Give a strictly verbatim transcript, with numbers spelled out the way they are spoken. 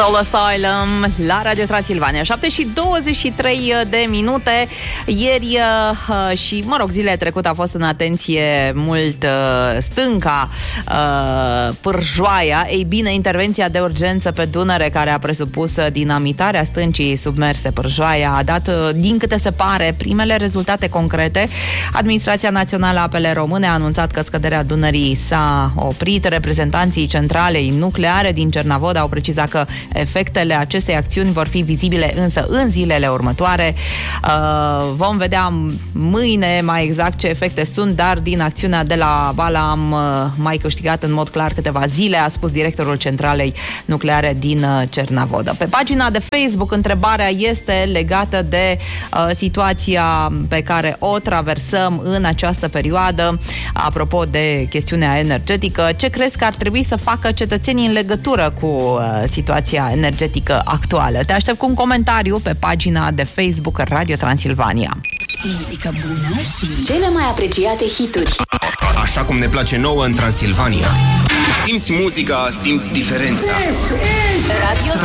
Soul Asylum la Radio Transilvania. șapte și douăzeci și trei de minute. Ieri uh, și, mă rog, zilele trecute a fost în atenție mult uh, stânca uh, Pârjoaia. Ei bine, intervenția de urgență pe Dunăre, care a presupus dinamitarea stâncii submerse Pârjoaia, a dat, uh, din câte se pare, primele rezultate concrete. Administrația Națională a Apele Române a anunțat că scăderea Dunării s-a oprit. Reprezentanții centralei nucleare din Cernavodă au precizat că efectele acestei acțiuni vor fi vizibile însă în zilele următoare. Uh, vom vedea mâine mai exact ce efecte sunt, dar din acțiunea de la Bala am uh, mai câștigat în mod clar câteva zile, a spus directorul centralei nucleare din uh, Cernavodă. Pe pagina de Facebook, întrebarea este legată de uh, situația pe care o traversăm în această perioadă. Apropo de chestiunea energetică, ce crezi că ar trebui să facă cetățenii în legătură cu uh, situația energetică actuală? Te aștept cu un comentariu pe pagina de Facebook Radio Transilvania. Muzică bună și cele mai apreciate hituri. Așa cum ne place nouă în Transilvania. Simți muzica, simți diferența. Radio